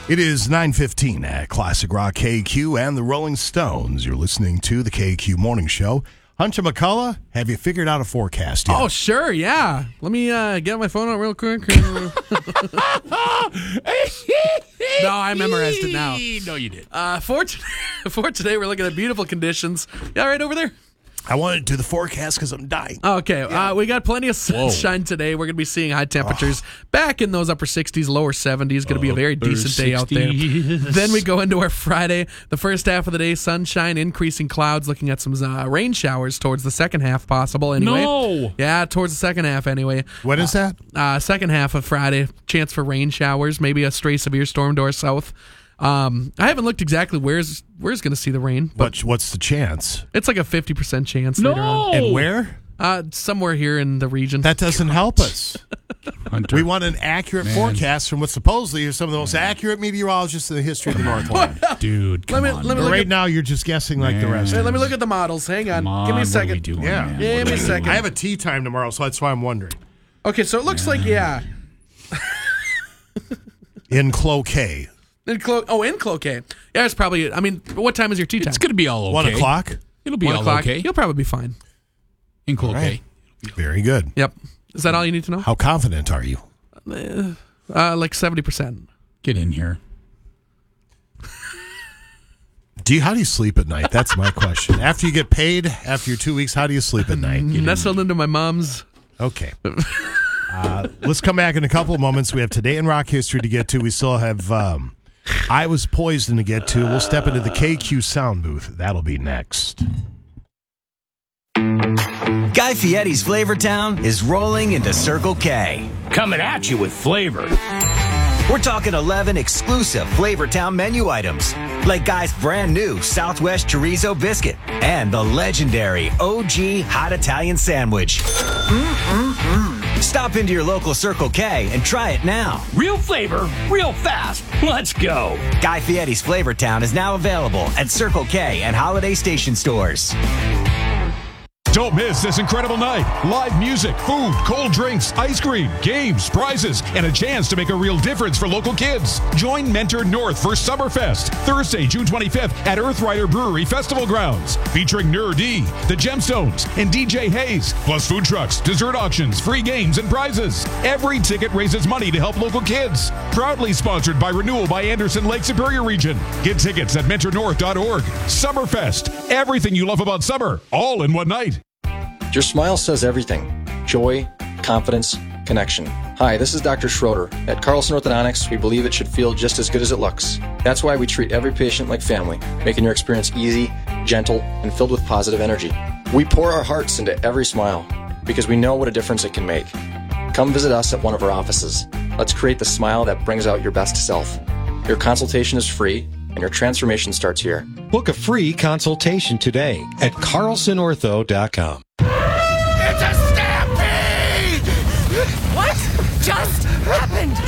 It is 9:15 at Classic Rock KQ and the Rolling Stones. You're listening to the KQ Morning Show. Hunter McCullough, have you figured out a forecast yet? Oh, sure, yeah. Let me get my phone out real quick. No, I memorized it now. No, you did. For today, we're looking at beautiful conditions. Yeah, right over there. I want to do the forecast because I'm dying. Okay, we got plenty of sunshine today. We're going to be seeing high temperatures back in those upper 60s, lower 70s. Going to be a very decent day out there. Then we go into our Friday. The first half of the day, sunshine, increasing clouds, looking at some rain showers towards the second half possible anyway. No! Yeah, towards the second half anyway. When is that? Second half of Friday, chance for rain showers, maybe a stray severe storm to our south. I haven't looked exactly where's going to see the rain. But what's the chance? It's like a 50% chance later on. And where? Somewhere here in the region. That doesn't help us. Hunter. We want an accurate forecast from what supposedly are some of the most accurate meteorologists in the history of the Northland. Dude, Let me But right now, you're just guessing like the rest Hey, of let me us. look at the models. Hang on. Come on, Give me a what are we second. doing, Yeah. man? Give me a second. I have a tea time tomorrow, so that's why I'm wondering. Okay, so it looks like, In Cloquet. In Cloquet. Yeah, it's probably, what time is your tea time? It's going to be all okay. 1 o'clock? It'll be 1 all o'clock. okay. You'll probably be fine. In Cloquet. Right. Very good. Yep. Is that all you need to know? How confident are you? Like 70%. Get in here. How do you sleep at night? That's my question. After you get paid, after your 2 weeks, how do you sleep at night? Nestled into my mom's. Okay. Let's come back in a couple of moments. We have Today in Rock History to get to. We still have I Was Poisoned to get to. We'll step into the KQ sound booth. That'll be next. Guy Fieri's Flavortown is rolling into Circle K. Coming at you with flavor. We're talking 11 exclusive Flavortown menu items, like Guy's brand new Southwest Chorizo Biscuit and the legendary OG Hot Italian Sandwich. Stop into your local Circle K and try it now. Real flavor, real fast. Let's go. Guy Fieri's Flavortown is now available at Circle K and Holiday Station stores. Don't miss this incredible night. Live music, food, cold drinks, ice cream, games, prizes, and a chance to make a real difference for local kids. Join Mentor North for Summerfest, Thursday, June 25th at Earthrider Brewery Festival Grounds, featuring Nur D, The Gemstones, and DJ Hayes, plus food trucks, dessert auctions, free games, and prizes. Every ticket raises money to help local kids. Proudly sponsored by Renewal by Anderson Lake Superior Region. Get tickets at mentornorth.org. Summerfest, everything you love about summer, all in one night. Your smile says everything. Joy, confidence, connection. Hi, this is Dr. Schroeder. At Carlson Orthodontics, we believe it should feel just as good as it looks. That's why we treat every patient like family, making your experience easy, gentle, and filled with positive energy. We pour our hearts into every smile because we know what a difference it can make. Come visit us at one of our offices. Let's create the smile that brings out your best self. Your consultation is free, and your transformation starts here. Book a free consultation today at carlsonortho.com. It's a stampede! What just happened?